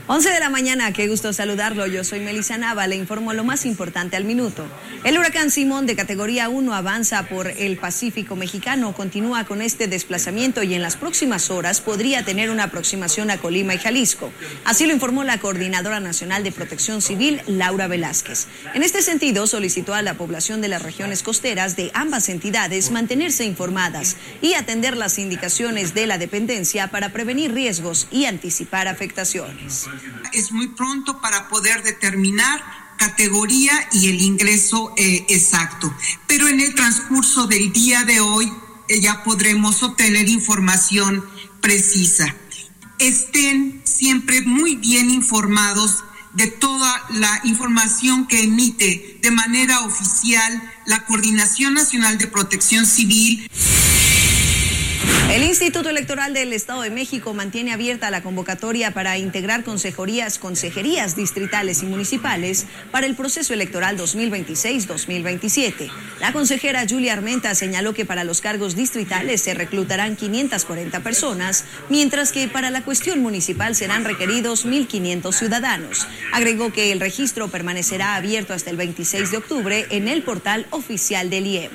11 de la mañana, qué gusto saludarlo. Yo soy Melissa Nava, le informo lo más importante al minuto. El huracán Simón de categoría 1 avanza por el Pacífico mexicano, continúa con este desplazamiento y en las próximas horas podría tener una aproximación a Colima y Jalisco. Así lo informó la Coordinadora Nacional de Protección Civil, Laura Velázquez. En este sentido, solicitó a la población de las regiones costeras de ambas entidades mantenerse informadas y atender las indicaciones de la dependencia para prevenir riesgos y anticipar afectaciones. Es muy pronto para poder determinar categoría y el ingreso exacto, pero en el transcurso del día de hoy ya podremos obtener información precisa. Estén siempre muy bien informados de toda la información que emite de manera oficial la Coordinación Nacional de Protección Civil. El Instituto Electoral del Estado de México mantiene abierta la convocatoria para integrar consejerías distritales y municipales para el proceso electoral 2026-2027. La consejera Julia Armenta señaló que para los cargos distritales se reclutarán 540 personas, mientras que para la cuestión municipal serán requeridos 1.500 ciudadanos. Agregó que el registro permanecerá abierto hasta el 26 de octubre en el portal oficial del IEM.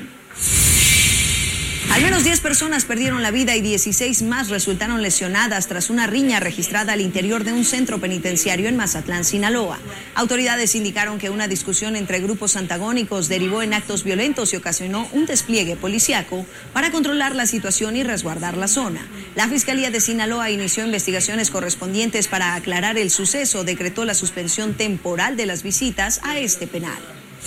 Al menos 10 personas perdieron la vida y 16 más resultaron lesionadas tras una riña registrada al interior de un centro penitenciario en Mazatlán, Sinaloa. Autoridades indicaron que una discusión entre grupos antagónicos derivó en actos violentos y ocasionó un despliegue policiaco para controlar la situación y resguardar la zona. La Fiscalía de Sinaloa inició investigaciones correspondientes para aclarar el suceso, decretó la suspensión temporal de las visitas a este penal.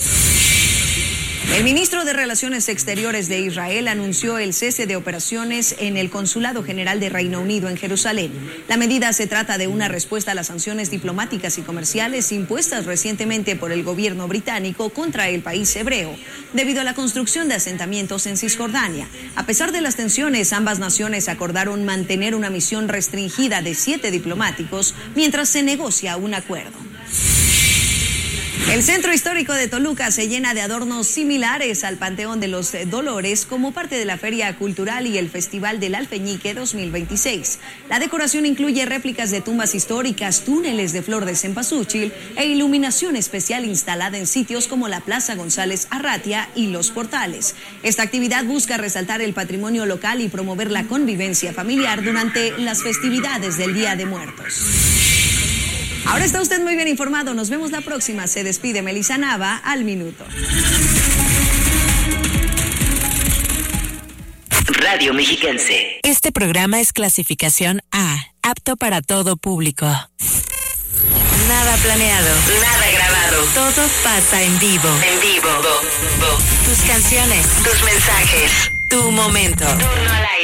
El ministro de Relaciones Exteriores de Israel anunció el cese de operaciones en el Consulado General de Reino Unido en Jerusalén. La medida se trata de una respuesta a las sanciones diplomáticas y comerciales impuestas recientemente por el gobierno británico contra el país hebreo, debido a la construcción de asentamientos en Cisjordania. A pesar de las tensiones, ambas naciones acordaron mantener una misión restringida de 7 diplomáticos mientras se negocia un acuerdo. El centro histórico de Toluca se llena de adornos similares al Panteón de los Dolores como parte de la Feria Cultural y el Festival del Alfeñique 2026. La decoración incluye réplicas de tumbas históricas, túneles de flor de cempasúchil e iluminación especial instalada en sitios como la Plaza González Arratia y Los Portales. Esta actividad busca resaltar el patrimonio local y promover la convivencia familiar durante las festividades del Día de Muertos. Ahora está usted muy bien informado. Nos vemos la próxima. Se despide Melissa Nava al minuto. Radio Mexiquense. Este programa es clasificación A, apto para todo público. Nada planeado. Nada grabado. Todo pasa en vivo. En vivo. Tus canciones. Tus mensajes. Tu momento. Turno al aire.